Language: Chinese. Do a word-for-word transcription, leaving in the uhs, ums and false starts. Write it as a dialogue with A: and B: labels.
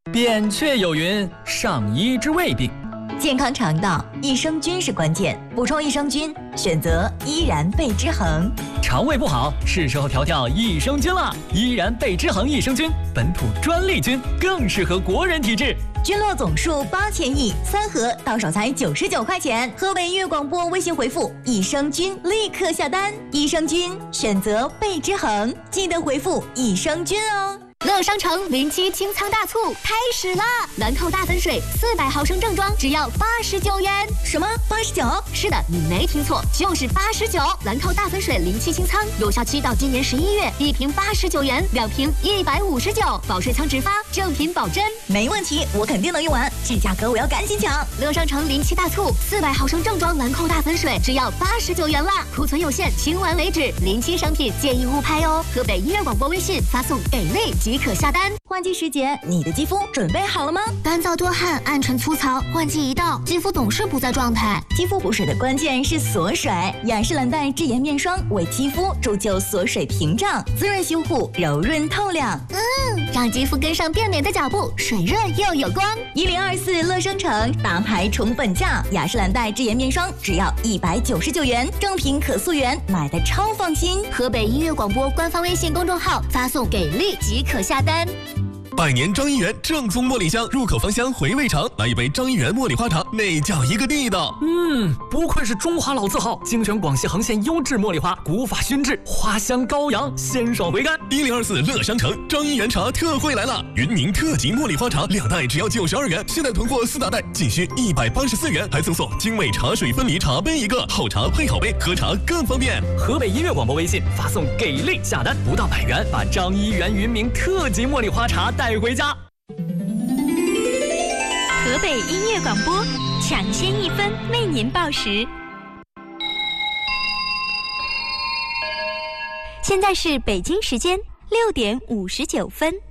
A: 扁鹊有云：上医之未病。
B: 健康肠道，益生菌是关键。补充益生菌，选择依然贝之恒。
A: 肠胃不好，是时候调调益生菌了。依然贝之恒益生菌，本土专利菌，更适合国人体质。
B: 菌落总数八千亿，三盒到手才九十九块钱。河北音乐广播微信回复益生菌，立刻下单。益生菌选择贝之恒，记得回复益生菌哦。
C: 乐商城零七清仓大促开始啦！兰蔻大粉水四百毫升正装只要八十九元。
B: 什么？八十九？
C: 是的，你没听错，就是八十九。兰蔻大粉水零七清仓有效期到今年十一月，一瓶八十九元，两瓶一百五十九，保税仓直发，正品保真。
B: 没问题，我肯定能用完。这价格我要赶紧抢！
C: 乐商城零七大促，四百毫升正装兰蔻大粉水只要八十九元啦，库存有限，清完为止。零七商品建议勿拍哦。河北音乐广播微信发送给力即可下单。
B: 换季时节，你的肌肤准备好了吗？
C: 干燥多汗、暗沉粗糙，换季一到，肌肤总是不在状态。
B: 肌肤补水的关键是锁水，雅诗兰黛智妍面霜为肌肤铸就锁水屏障，滋润修护，柔润透亮。
C: 嗯，让肌肤跟上变美的脚步，水润又有光。
B: 一零二四乐商城大牌宠粉价，雅诗兰黛智妍面霜只要一百九十九元，正品可溯源，买的超放心。
C: 河北音乐广播官方微信公众号发送给力即可下单。
D: 百年张一元正宗茉莉香，入口芳香，回味长。来一杯张一元茉莉花茶，那叫一个地道。
A: 嗯，不愧是中华老字号，精选广西恒县优质茉莉花，古法熏制，花香高扬，鲜爽回甘。
D: 一零二四乐商城张一元茶特惠来了，云宁特级茉莉花茶两袋只要九十二元，现在囤货四大袋仅需一百八十四元，还赠送精美茶水分离茶杯一个，好茶配好杯，喝茶更方便。
A: 河北音乐广播微信发送给力下单，不到百元，把张一元云茗特级茉莉花茶带回家。
E: 河北音乐广播抢先一分为您报时。现在是北京时间六点五十九分。